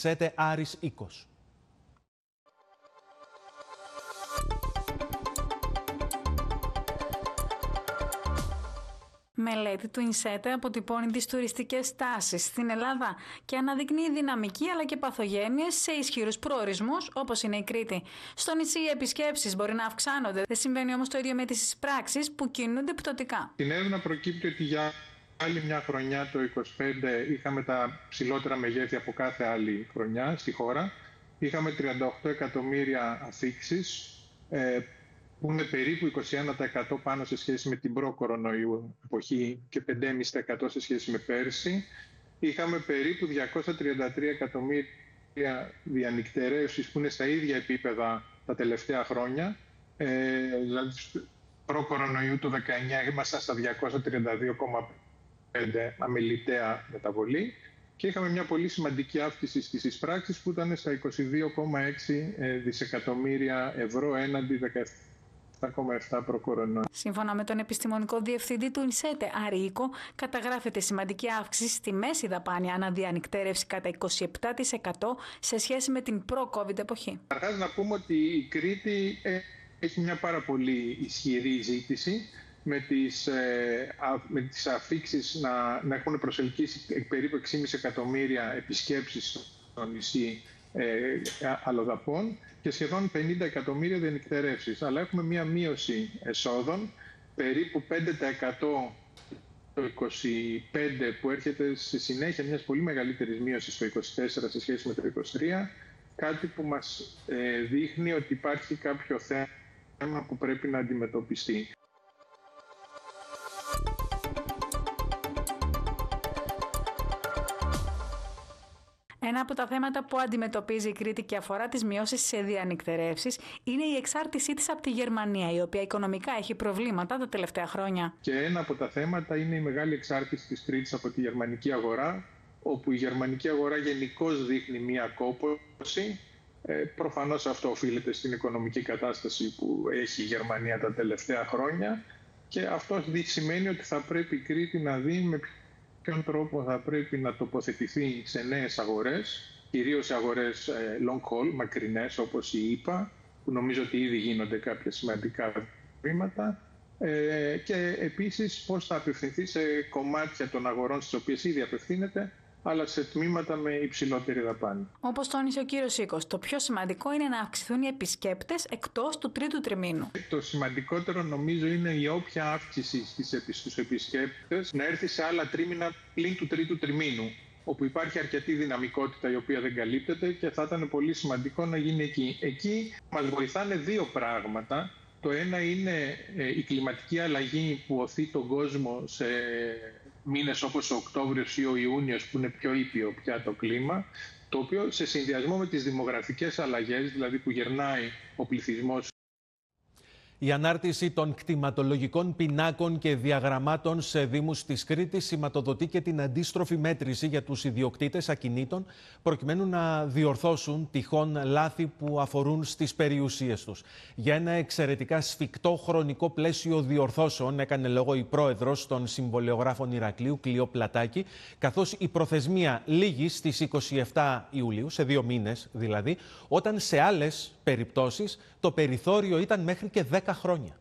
Ινσέτε Άρης Οίκος. Μελέτη του Ινσέτε αποτυπώνει τις τουριστικές τάσεις στην Ελλάδα και αναδεικνύει δυναμική αλλά και παθογένειες σε ισχυρούς προορισμούς όπως είναι η Κρήτη. Στο νησί οι επισκέψεις μπορεί να αυξάνονται, δεν συμβαίνει όμως το ίδιο με τις εισπράξεις που κινούνται πτωτικά. Στην έρευνα προκύπτει ότι για άλλη μια χρονιά, το 2025, είχαμε τα ψηλότερα μεγέθη από κάθε άλλη χρονιά στη χώρα. Είχαμε 38 εκατομμύρια αφήξεις, που είναι περίπου 21% πάνω σε σχέση με την προ-κορονοϊού εποχή και 5,5% σε σχέση με πέρσι. Είχαμε περίπου 233 εκατομμύρια διανυκτερεύσεις που είναι στα ίδια επίπεδα τα τελευταία χρόνια. Δηλαδή, προ-κορονοϊού το 19 ήμασταν στα 232,5 αμεληταία μεταβολή και είχαμε μια πολύ σημαντική αύξηση στις εισπράξεις που ήταν στα 22,6 δισεκατομμύρια ευρώ έναντι 17,7 προ-κορονοϊού. Σύμφωνα με τον επιστημονικό διευθυντή του Ινσέτε Άρη Οίκο, καταγράφεται σημαντική αύξηση στη μέση δαπάνη αναδιανυκτέρευση κατά 27% σε σχέση με την προ-COVID εποχή. Αρχάς να πούμε ότι η Κρήτη έχει μια πάρα πολύ ισχυρή ζήτηση με τις αφήξεις να έχουν προσελκύσει περίπου 6,5 εκατομμύρια επισκέψεις στο νησί αλλοδαπών και σχεδόν 50 εκατομμύρια διανυκτερεύσεις. Αλλά έχουμε μία μείωση εσόδων, περίπου 5% το 25 που έρχεται στη συνέχεια μιας πολύ μεγαλύτερης μείωσης το 24 σε σχέση με το 23, κάτι που μας δείχνει ότι υπάρχει κάποιο θέμα που πρέπει να αντιμετωπιστεί. Ένα από τα θέματα που αντιμετωπίζει η Κρήτη και αφορά τις μειώσεις σε διανυκτερεύσεις είναι η εξάρτησή της από τη Γερμανία, η οποία οικονομικά έχει προβλήματα τα τελευταία χρόνια. Και ένα από τα θέματα είναι η μεγάλη εξάρτηση της Κρήτης από τη γερμανική αγορά, όπου η γερμανική αγορά γενικώς δείχνει μία κόπωση. Προφανώς αυτό οφείλεται στην οικονομική κατάσταση που έχει η Γερμανία τα τελευταία χρόνια και αυτό σημαίνει ότι θα πρέπει η Κρήτη να δει με ποιον τρόπο θα πρέπει να τοποθετηθεί σε νέες αγορές, κυρίως σε αγορές long haul, μακρινές όπως η ΗΠΑ, που νομίζω ότι ήδη γίνονται κάποια σημαντικά βήματα, και επίσης πώς θα απευθυνθεί σε κομμάτια των αγορών στις οποίες ήδη απευθύνεται, αλλά σε τμήματα με υψηλότερη δαπάνη. Όπως τόνισε ο κύριος Οίκος, το πιο σημαντικό είναι να αυξηθούν οι επισκέπτες εκτός του τρίτου τριμήνου. Το σημαντικότερο νομίζω είναι η όποια αύξηση στους επισκέπτες να έρθει σε άλλα τρίμηνα πλην του τρίτου τριμήνου, όπου υπάρχει αρκετή δυναμικότητα η οποία δεν καλύπτεται και θα ήταν πολύ σημαντικό να γίνει εκεί. Εκεί μας βοηθάνε δύο πράγματα. Το ένα είναι η κλιματική αλλαγή που οθεί τον κόσμο σε μήνες όπως ο Οκτώβριος ή ο Ιούνιος που είναι πιο ήπιο πια το κλίμα, το οποίο σε συνδυασμό με τις δημογραφικές αλλαγές, δηλαδή που γερνάει ο πληθυσμός. Η ανάρτηση των κτηματολογικών πινάκων και διαγραμμάτων σε δήμους της Κρήτης σηματοδοτεί και την αντίστροφη μέτρηση για τους ιδιοκτήτες ακινήτων, προκειμένου να διορθώσουν τυχόν λάθη που αφορούν στις περιουσίες τους. Για ένα εξαιρετικά σφικτό χρονικό πλαίσιο διορθώσεων έκανε λόγο η πρόεδρος των Συμβολιογράφων Ηρακλείου, Κλείο Πλατάκη, καθώς η προθεσμία λήγει στις 27 Ιουλίου, σε 2 μήνες δηλαδή, όταν σε άλλες περιπτώσεις το περιθώριο ήταν μέχρι και 10 χρόνια.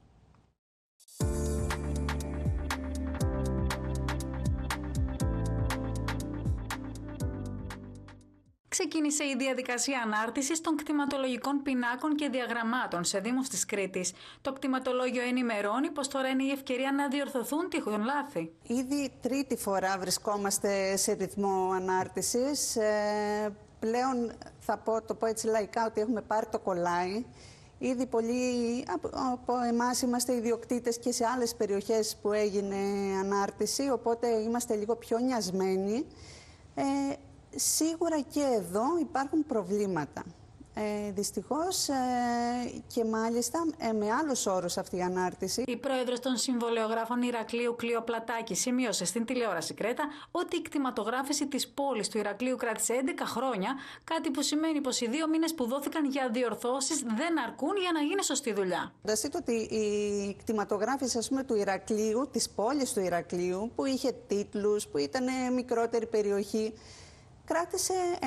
Ξεκίνησε η διαδικασία ανάρτησης των κτηματολογικών πινάκων και διαγραμμάτων σε δήμους της Κρήτης. Το κτηματολόγιο ενημερώνει πως τώρα είναι η ευκαιρία να διορθωθούν τυχόν λάθη. Ήδη τρίτη φορά βρισκόμαστε σε ρυθμό ανάρτησης. Πλέον θα το πω έτσι λαϊκά ότι έχουμε πάρει το κολλάι. Ήδη πολλοί από εμάς είμαστε ιδιοκτήτες και σε άλλες περιοχές που έγινε ανάρτηση, οπότε είμαστε λίγο πιο νοιασμένοι. Σίγουρα και εδώ υπάρχουν προβλήματα. Δυστυχώς και μάλιστα με άλλους όρους αυτή η ανάρτηση. Η πρόεδρος των Συμβολιογράφων Ηρακλείου, Κλείο Πλατάκη, σημείωσε στην τηλεόραση Κρέτα ότι η κτηματογράφηση της πόλης του Ηρακλείου κράτησε 11 χρόνια, κάτι που σημαίνει πως οι 2 μήνες που δόθηκαν για διορθώσεις δεν αρκούν για να γίνει σωστή δουλειά. Φανταστείτε ότι η κτηματογράφηση, ας πούμε, του Ηρακλείου, της πόλης του Ηρακλείου, που είχε τίτλους, που ήταν μικρότερη περιοχή, κράτησε